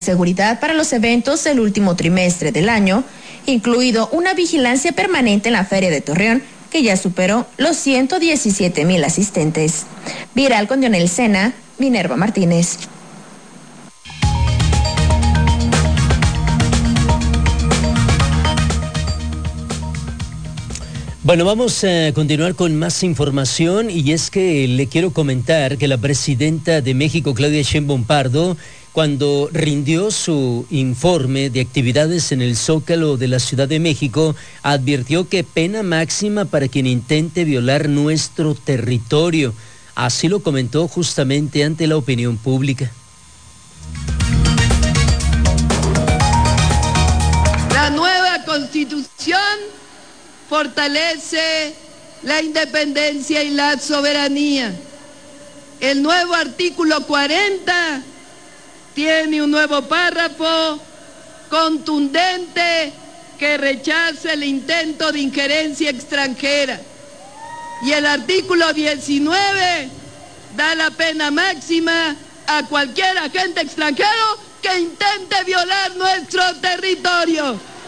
seguridad para los eventos del último trimestre del año, incluido una vigilancia permanente en la Feria de Torreón, que ya superó los 117,000 asistentes. Viral con Dionel Sena, Minerva Martínez. Bueno, vamos a continuar con más información y es que le quiero comentar que la presidenta de México, Claudia Sheinbaum Pardo, cuando rindió su informe de actividades en el Zócalo de la Ciudad de México, advirtió que pena máxima para quien intente violar nuestro territorio. Así lo comentó justamente ante la opinión pública. La nueva Constitución fortalece la independencia y la soberanía. El nuevo artículo 40 tiene un nuevo párrafo contundente que rechaza el intento de injerencia extranjera. Y el artículo 19 da la pena máxima a cualquier agente extranjero que intente violar nuestro territorio.